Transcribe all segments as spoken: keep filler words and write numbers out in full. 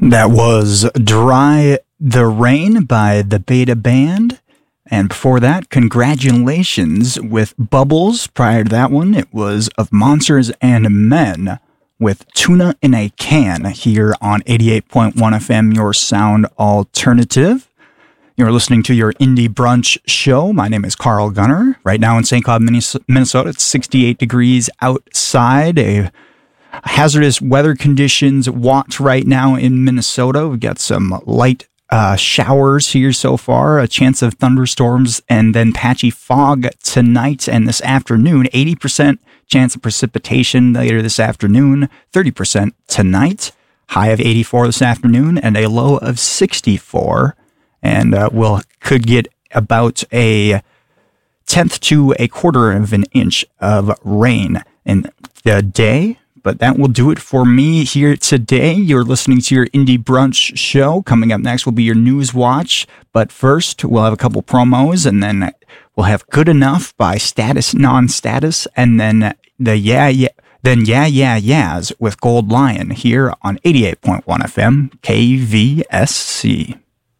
That was Dry the Rain by the Beta Band. And before that, Congratulations with Bubbles. Prior to that one, it was Of Monsters and Men with Tuna in a Can here on eighty-eight point one F M, your sound alternative. You're listening to your Indie Brunch show. My name is Carl Gunner. Right now in Saint Cloud, Minnesota, it's sixty-eight degrees outside. A hazardous weather conditions watch right now in Minnesota. We've got some light uh, showers here so far, a chance of thunderstorms, and then patchy fog tonight and this afternoon. eighty percent chance of precipitation later this afternoon, thirty percent tonight. High of eighty-four this afternoon, and a low of sixty-four. And uh, we'll could get about a tenth to a quarter of an inch of rain in the day. But that will do it for me here today. You're listening to your Indie Brunch show. Coming up next will be your News Watch. But first, we'll have a couple promos, and then we'll have Good Enough by Status Non-Status, and then the Yeah Yeah then Yeah Yeah Yeahs with Gold Lion here on eighty-eight point one F M K V S C.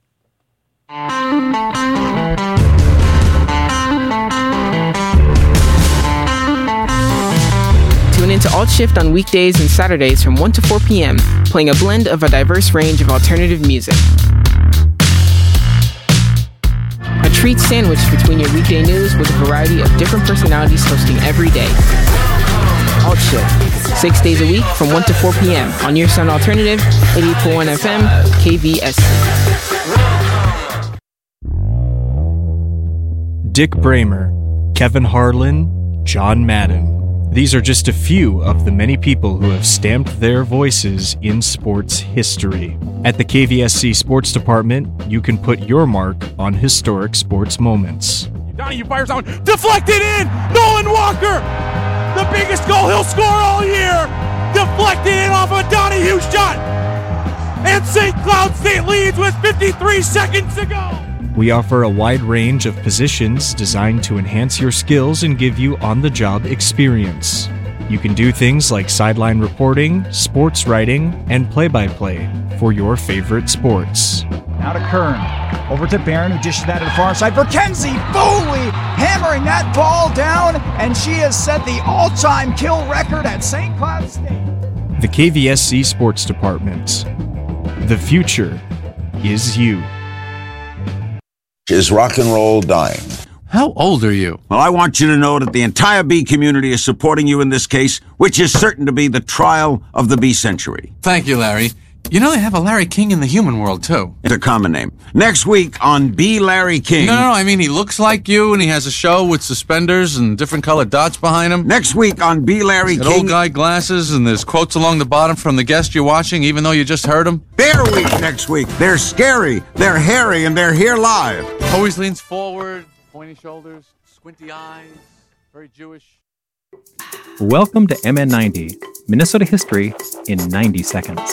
Tune into Alt Shift on weekdays and Saturdays from one to four p.m., playing a blend of a diverse range of alternative music. A treat sandwiched between your weekday news with a variety of different personalities hosting every day. Alt Shift, six days a week from one to four p.m. on your sound alternative, eighty-eight point one F M, K V S C. Dick Bramer, Kevin Harlan, John Madden. These are just a few of the many people who have stamped their voices in sports history. At the K V S C Sports Department, you can put your mark on historic sports moments. Donahue fires on, deflected in! Nolan Walker! The biggest goal he'll score all year! Deflected in off a Donahue shot! And Saint Cloud State leads with fifty-three seconds to go! We offer a wide range of positions designed to enhance your skills and give you on-the-job experience. You can do things like sideline reporting, sports writing, and play-by-play for your favorite sports. Now to Kern, over to Barron, who dishes that to the far side for Kenzie Foley, hammering that ball down, and she has set the all-time kill record at Saint Cloud State. The K V S C Sports Department. The future is you. Is rock and roll dying? How old are you? Well, I want you to know that the entire bee community is supporting you in this case, which is certain to be the trial of the bee century. Thank you, Larry. You know they have a Larry King in the human world, too. It's a common name. Next week on Bee Larry King... No, no, no, I mean he looks like you, and he has a show with suspenders and different colored dots behind him. Next week on Bee Larry He's King... got old guy glasses, and there's quotes along the bottom from the guest you're watching, even though you just heard him. Bear Week next week. They're scary, they're hairy, and they're here live. Always leans forward, pointy shoulders, squinty eyes, very Jewish. Welcome to M N ninety, Minnesota history in ninety seconds.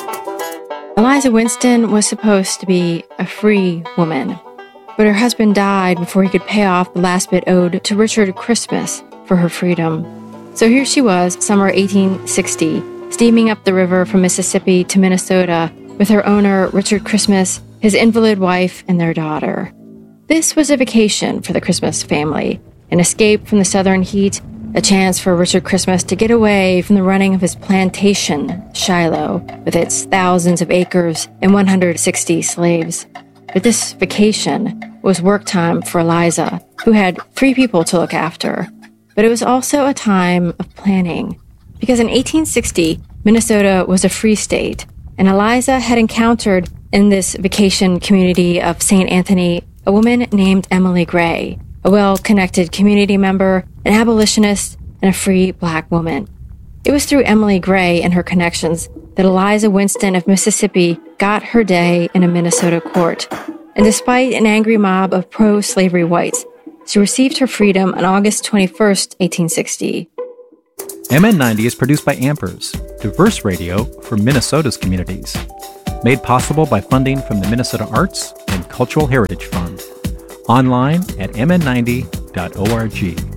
Eliza Winston was supposed to be a free woman, but her husband died before he could pay off the last bit owed to Richard Christmas for her freedom. So here she was, summer eighteen sixty, steaming up the river from Mississippi to Minnesota with her owner, Richard Christmas, his invalid wife, and their daughter. This was a vacation for the Christmas family, an escape from the southern heat, a chance for Richard Christmas to get away from the running of his plantation, Shiloh, with its thousands of acres and one hundred sixty slaves. But this vacation was work time for Eliza, who had three people to look after. But it was also a time of planning, because in eighteen sixty, Minnesota was a free state, and Eliza had encountered in this vacation community of Saint Anthony a woman named Emily Gray, a well-connected community member, an abolitionist, and a free black woman. It was through Emily Gray and her connections that Eliza Winston of Mississippi got her day in a Minnesota court. And despite an angry mob of pro-slavery whites, she received her freedom on August twenty-first, eighteen sixty. M N ninety is produced by Ampers, diverse radio for Minnesota's communities. Made possible by funding from the Minnesota Arts and Cultural Heritage Fund. Online at m n ninety dot org.